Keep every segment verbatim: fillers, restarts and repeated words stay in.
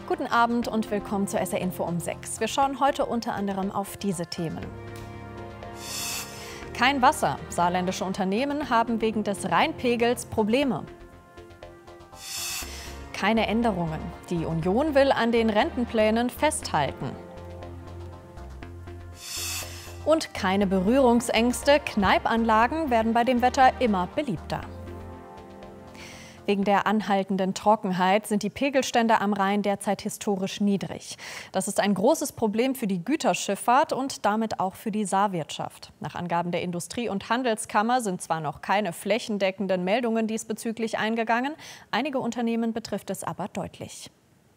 Guten Abend und willkommen zur S R Info um sechs. Wir schauen heute unter anderem auf diese Themen. Kein Wasser. Saarländische Unternehmen haben wegen des Rheinpegels Probleme. Keine Änderungen. Die Union will an den Rentenplänen festhalten. Und keine Berührungsängste. Kneipanlagen werden bei dem Wetter immer beliebter. Wegen der anhaltenden Trockenheit sind die Pegelstände am Rhein derzeit historisch niedrig. Das ist ein großes Problem für die Güterschifffahrt und damit auch für die Saarwirtschaft. Nach Angaben der Industrie- und Handelskammer sind zwar noch keine flächendeckenden Meldungen diesbezüglich eingegangen, einige Unternehmen betrifft es aber deutlich.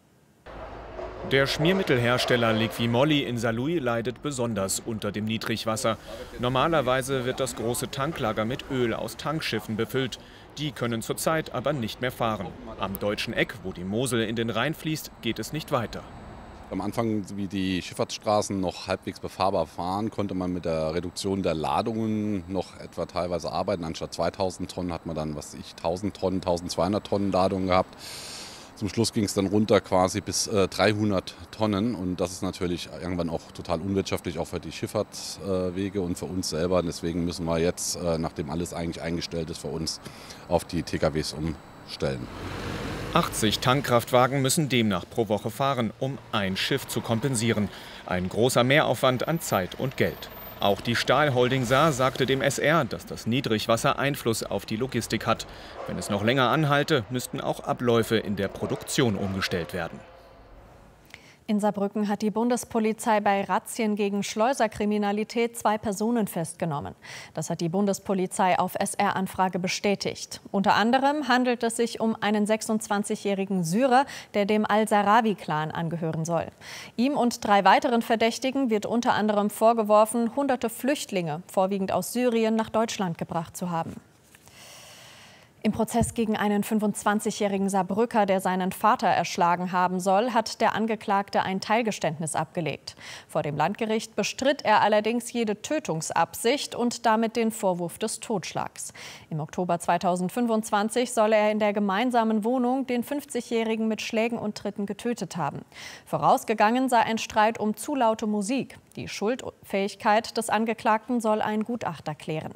Der Schmiermittelhersteller Liqui-Moly in Saarlouis leidet besonders unter dem Niedrigwasser. Normalerweise wird das große Tanklager mit Öl aus Tankschiffen befüllt. Die können zurzeit aber nicht mehr fahren. Am Deutschen Eck, wo die Mosel in den Rhein fließt, geht es nicht weiter. Am Anfang, wie die Schifffahrtsstraßen noch halbwegs befahrbar waren, konnte man mit der Reduktion der Ladungen noch etwa teilweise arbeiten. Anstatt zweitausend Tonnen hat man dann, was weiß ich, tausend Tonnen, tausendzweihundert Tonnen Ladungen gehabt. Zum Schluss ging es dann runter quasi bis äh, dreihundert Tonnen und das ist natürlich irgendwann auch total unwirtschaftlich, auch für die Schifffahrtswege äh, und für uns selber. Deswegen müssen wir jetzt, äh, nachdem alles eigentlich eingestellt ist für uns, auf die T K Ws umstellen. achtzig Tankkraftwagen müssen demnach pro Woche fahren, um ein Schiff zu kompensieren. Ein großer Mehraufwand an Zeit und Geld. Auch die Stahlholding Saar sagte dem S R, dass das Niedrigwasser Einfluss auf die Logistik hat. Wenn es noch länger anhalte, müssten auch Abläufe in der Produktion umgestellt werden. In Saarbrücken hat die Bundespolizei bei Razzien gegen Schleuserkriminalität zwei Personen festgenommen. Das hat die Bundespolizei auf S R-Anfrage bestätigt. Unter anderem handelt es sich um einen sechsundzwanzigjährigen Syrer, der dem Al-Sarawi-Clan angehören soll. Ihm und drei weiteren Verdächtigen wird unter anderem vorgeworfen, hunderte Flüchtlinge, vorwiegend aus Syrien, nach Deutschland gebracht zu haben. Im Prozess gegen einen fünfundzwanzigjährigen Saarbrücker, der seinen Vater erschlagen haben soll, hat der Angeklagte ein Teilgeständnis abgelegt. Vor dem Landgericht bestritt er allerdings jede Tötungsabsicht und damit den Vorwurf des Totschlags. Im Oktober zweitausendfünfundzwanzig soll er in der gemeinsamen Wohnung den fünfzigjährigen mit Schlägen und Tritten getötet haben. Vorausgegangen sei ein Streit um zu laute Musik. Die Schuldfähigkeit des Angeklagten soll ein Gutachter klären.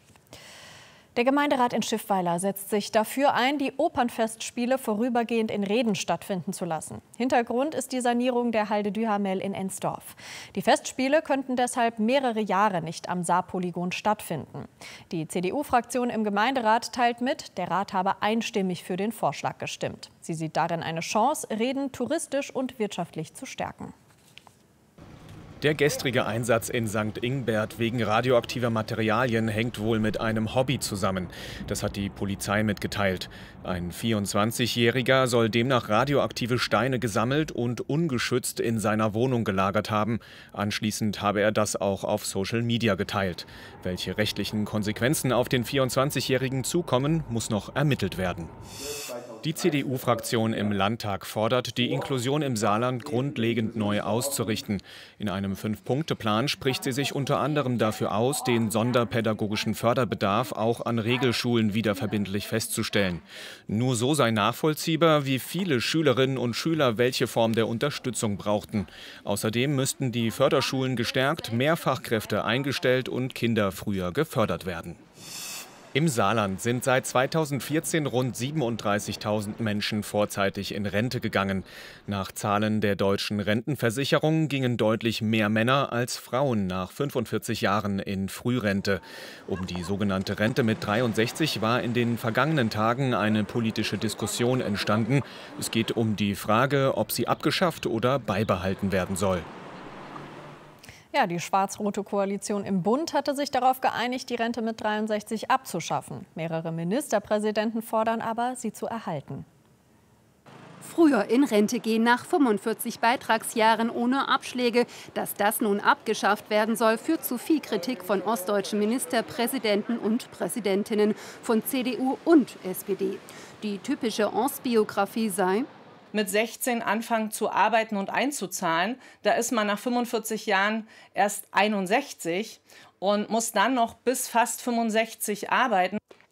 Der Gemeinderat in Schiffweiler setzt sich dafür ein, die Opernfestspiele vorübergehend in Rheden stattfinden zu lassen. Hintergrund ist die Sanierung der Halde Duhamel in Ensdorf. Die Festspiele könnten deshalb mehrere Jahre nicht am Saarpolygon stattfinden. Die C D U-Fraktion im Gemeinderat teilt mit, der Rat habe einstimmig für den Vorschlag gestimmt. Sie sieht darin eine Chance, Rheden touristisch und wirtschaftlich zu stärken. Der gestrige Einsatz in Sankt Ingbert wegen radioaktiver Materialien hängt wohl mit einem Hobby zusammen. Das hat die Polizei mitgeteilt. Ein vierundzwanzigjähriger soll demnach radioaktive Steine gesammelt und ungeschützt in seiner Wohnung gelagert haben. Anschließend habe er das auch auf Social Media geteilt. Welche rechtlichen Konsequenzen auf den vierundzwanzigjährigen zukommen, muss noch ermittelt werden. Die C D U-Fraktion im Landtag fordert, die Inklusion im Saarland grundlegend neu auszurichten. In einem Fünf-Punkte-Plan spricht sie sich unter anderem dafür aus, den sonderpädagogischen Förderbedarf auch an Regelschulen wieder verbindlich festzustellen. Nur so sei nachvollziehbar, wie viele Schülerinnen und Schüler welche Form der Unterstützung brauchten. Außerdem müssten die Förderschulen gestärkt, mehr Fachkräfte eingestellt und Kinder früher gefördert werden. Im Saarland sind seit zweitausendvierzehn rund siebenunddreißigtausend Menschen vorzeitig in Rente gegangen. Nach Zahlen der deutschen Rentenversicherung gingen deutlich mehr Männer als Frauen nach fünfundvierzig Jahren in Frührente. Um die sogenannte Rente mit dreiundsechzig war in den vergangenen Tagen eine politische Diskussion entstanden. Es geht um die Frage, ob sie abgeschafft oder beibehalten werden soll. Ja, die schwarz-rote Koalition im Bund hatte sich darauf geeinigt, die Rente mit dreiundsechzig abzuschaffen. Mehrere Ministerpräsidenten fordern aber, sie zu erhalten. Früher in Rente gehen nach fünfundvierzig Beitragsjahren ohne Abschläge. Dass das nun abgeschafft werden soll, führt zu viel Kritik von ostdeutschen Ministerpräsidenten und Präsidentinnen, von C D U und S P D. Die typische Ons-Biografie sei: mit sechzehn anfangen zu arbeiten und einzuzahlen. Da ist man nach fünfundvierzig Jahren erst einundsechzig und muss dann noch bis fast fünfundsechzig arbeiten.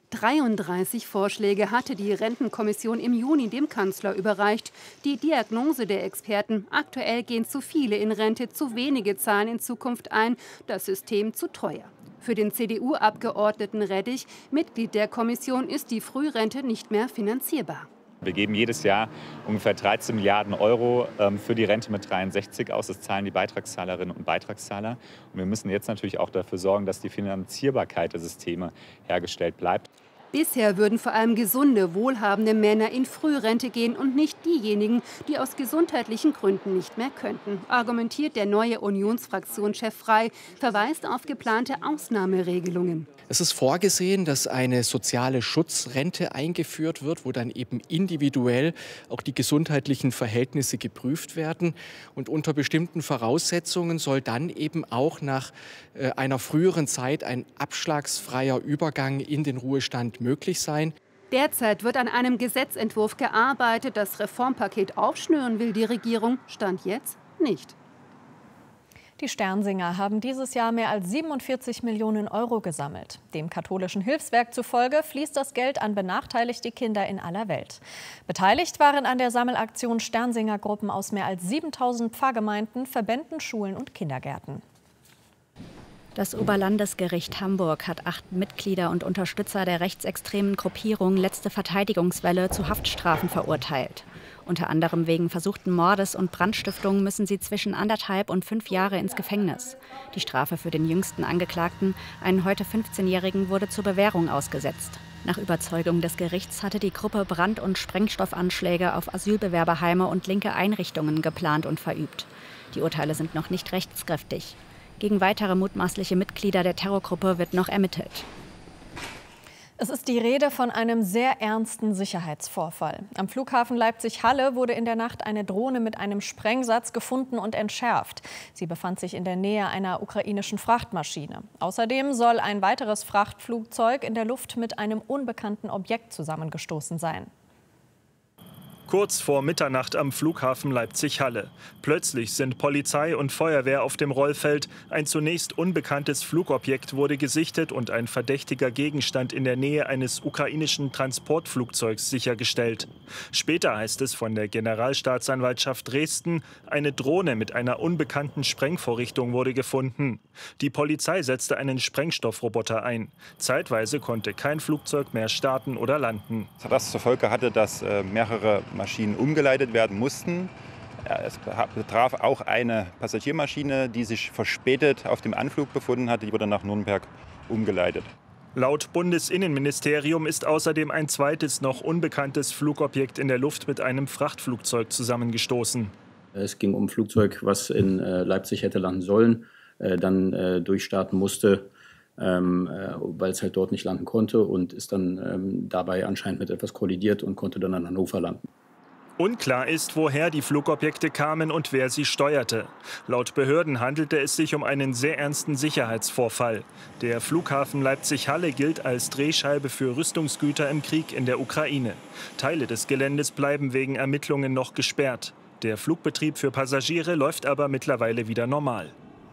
dreiunddreißig Vorschläge hatte die Rentenkommission im Juni dem Kanzler überreicht. Die Diagnose der Experten: Aktuell gehen zu viele in Rente, zu wenige zahlen in Zukunft ein, das System zu teuer. Für den C D U-Abgeordneten Reddich, Mitglied der Kommission, ist die Frührente nicht mehr finanzierbar. Wir geben jedes Jahr ungefähr dreizehn Milliarden Euro ähm, für die Rente mit dreiundsechzig aus. Das zahlen die Beitragszahlerinnen und Beitragszahler. Und wir müssen jetzt natürlich auch dafür sorgen, dass die Finanzierbarkeit der Systeme hergestellt bleibt. Bisher würden vor allem gesunde, wohlhabende Männer in Frührente gehen und nicht diejenigen, die aus gesundheitlichen Gründen nicht mehr könnten, argumentiert der neue Unionsfraktionschef Frey, verweist auf geplante Ausnahmeregelungen. Es ist vorgesehen, dass eine soziale Schutzrente eingeführt wird, wo dann eben individuell auch die gesundheitlichen Verhältnisse geprüft werden. Und unter bestimmten Voraussetzungen soll dann eben auch nach äh, einer früheren Zeit ein abschlagsfreier Übergang in den Ruhestand möglich sein. Derzeit wird an einem Gesetzentwurf gearbeitet. Das Reformpaket aufschnüren will die Regierung, Stand jetzt nicht. Die Sternsinger haben dieses Jahr mehr als siebenundvierzig Millionen Euro gesammelt. Dem katholischen Hilfswerk zufolge fließt das Geld an benachteiligte Kinder in aller Welt. Beteiligt waren an der Sammelaktion Sternsinger-Gruppen aus mehr als siebentausend Pfarrgemeinden, Verbänden, Schulen und Kindergärten. Das Oberlandesgericht Hamburg hat acht Mitglieder und Unterstützer der rechtsextremen Gruppierung Letzte Verteidigungswelle zu Haftstrafen verurteilt. Unter anderem wegen versuchten Mordes und Brandstiftung müssen sie zwischen anderthalb und fünf Jahre ins Gefängnis. Die Strafe für den jüngsten Angeklagten, einen heute fünfzehnjährigen, wurde zur Bewährung ausgesetzt. Nach Überzeugung des Gerichts hatte die Gruppe Brand- und Sprengstoffanschläge auf Asylbewerberheime und linke Einrichtungen geplant und verübt. Die Urteile sind noch nicht rechtskräftig. Gegen weitere mutmaßliche Mitglieder der Terrorgruppe wird noch ermittelt. Es ist die Rede von einem sehr ernsten Sicherheitsvorfall. Am Flughafen Leipzig-Halle wurde in der Nacht eine Drohne mit einem Sprengsatz gefunden und entschärft. Sie befand sich in der Nähe einer ukrainischen Frachtmaschine. Außerdem soll ein weiteres Frachtflugzeug in der Luft mit einem unbekannten Objekt zusammengestoßen sein. Kurz vor Mitternacht am Flughafen Leipzig-Halle. Plötzlich sind Polizei und Feuerwehr auf dem Rollfeld. Ein zunächst unbekanntes Flugobjekt wurde gesichtet und ein verdächtiger Gegenstand in der Nähe eines ukrainischen Transportflugzeugs sichergestellt. Später heißt es von der Generalstaatsanwaltschaft Dresden, eine Drohne mit einer unbekannten Sprengvorrichtung wurde gefunden. Die Polizei setzte einen Sprengstoffroboter ein. Zeitweise konnte kein Flugzeug mehr starten oder landen. Was zur Folge hatte, dass äh, mehrere Maschinen umgeleitet werden mussten. Ja, es betraf auch eine Passagiermaschine, die sich verspätet auf dem Anflug befunden hatte. Die wurde nach Nürnberg umgeleitet. Laut Bundesinnenministerium ist außerdem ein zweites, noch unbekanntes Flugobjekt in der Luft mit einem Frachtflugzeug zusammengestoßen. Es ging um ein Flugzeug, was in äh, Leipzig hätte landen sollen, äh, dann äh, durchstarten musste, ähm, äh, weil es halt dort nicht landen konnte und ist dann ähm, dabei anscheinend mit etwas kollidiert und konnte dann in Hannover landen. Unklar ist, woher die Flugobjekte kamen und wer sie steuerte. Laut Behörden handelte es sich um einen sehr ernsten Sicherheitsvorfall. Der Flughafen Leipzig-Halle gilt als Drehscheibe für Rüstungsgüter im Krieg in der Ukraine. Teile des Geländes bleiben wegen Ermittlungen noch gesperrt. Der Flugbetrieb für Passagiere läuft aber mittlerweile wieder normal.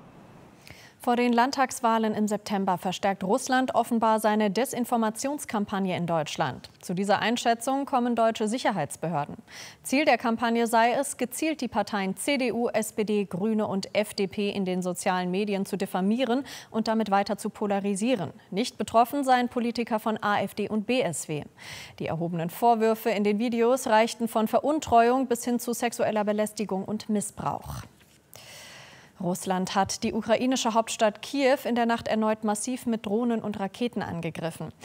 Vor den Landtagswahlen im September verstärkt Russland offenbar seine Desinformationskampagne in Deutschland. Zu dieser Einschätzung kommen deutsche Sicherheitsbehörden. Ziel der Kampagne sei es, gezielt die Parteien C D U, S P D, Grüne und F D P in den sozialen Medien zu diffamieren und damit weiter zu polarisieren. Nicht betroffen seien Politiker von A f D und B S W. Die erhobenen Vorwürfe in den Videos reichten von Veruntreuung bis hin zu sexueller Belästigung und Missbrauch. Russland hat die ukrainische Hauptstadt Kiew in der Nacht erneut massiv mit Drohnen und Raketen angegriffen.